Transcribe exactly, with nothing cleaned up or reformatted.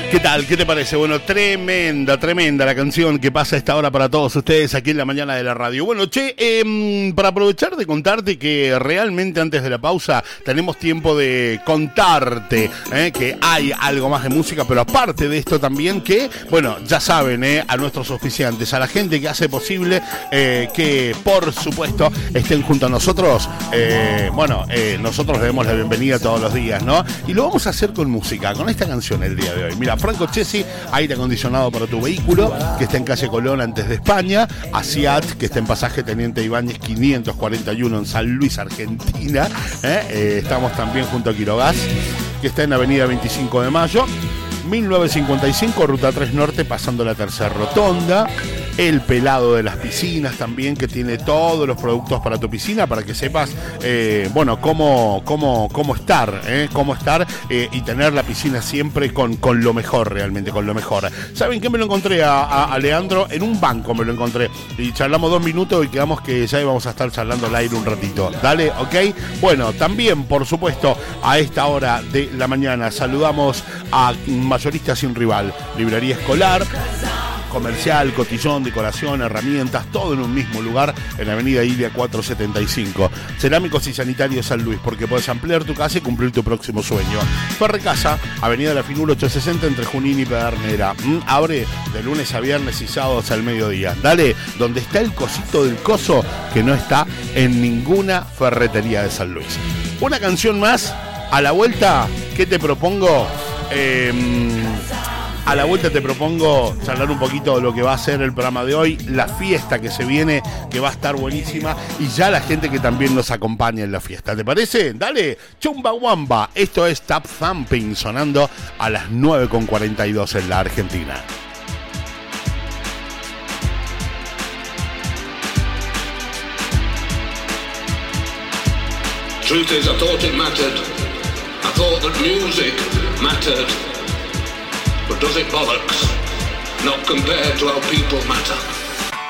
¿Qué tal? ¿Qué te parece? Bueno, tremenda, tremenda la canción que pasa a esta hora para todos ustedes aquí en la mañana de la radio. Bueno, che, eh, para aprovechar de contarte que realmente antes de la pausa tenemos tiempo de contarte eh, que hay algo más de música, pero aparte de esto también que, bueno, ya saben, eh, a nuestros auspiciantes, a la gente que hace posible eh, que, por supuesto, estén junto a nosotros. Eh, bueno, eh, nosotros le demos la bienvenida todos los días, ¿no? Y lo vamos a hacer con música, con esta canción el día de hoy. Mira, Franco Chesi, aire acondicionado para tu vehículo, que está en calle Colón antes de España. Asiat, que está en pasaje Teniente Ibáñez quinientos cuarenta y uno en San Luis, Argentina. ¿eh? Eh, estamos también junto a Quirogas, que está en avenida veinticinco de mayo, mil novecientos cincuenta y cinco, ruta tres Norte, pasando la tercera rotonda. El Pelado de las Piscinas también, que tiene todos los productos para tu piscina, para que sepas, eh, bueno, cómo, cómo, cómo estar, eh, cómo estar eh, y tener la piscina siempre con, con lo mejor, realmente, con lo mejor. ¿Saben qué? Me lo encontré a, a, a Leandro en un banco, me lo encontré. Y charlamos dos minutos y quedamos que ya íbamos a estar charlando al aire un ratito. Dale, ¿ok? Bueno, también, por supuesto, a esta hora de la mañana saludamos a Mayorista Sin Rival, librería escolar, comercial, cotillón, decoración, herramientas, todo en un mismo lugar, en Avenida Ilia cuatrocientos setenta y cinco. Cerámicos y Sanitarios San Luis, porque podés ampliar tu casa y cumplir tu próximo sueño. Ferrecasa, Avenida La Finura ochocientos sesenta, entre Junín y Pedernera. Mm, abre de lunes a viernes y sábados al mediodía. Dale, donde está el cosito del coso, que no está en ninguna ferretería de San Luis. Una canción más, a la vuelta, ¿qué te propongo? Eh... A la vuelta te propongo charlar un poquito de lo que va a ser el programa de hoy, la fiesta que se viene, que va a estar buenísima, y ya la gente que también nos acompaña en la fiesta. ¿Te parece? Dale, Chumbawamba. Esto es Tap Thumping, sonando a las nueve con cuarenta y dos en la Argentina. Truth is, I thought it mattered. I thought that music mattered. But does it bollocks? Not compared to how people matter.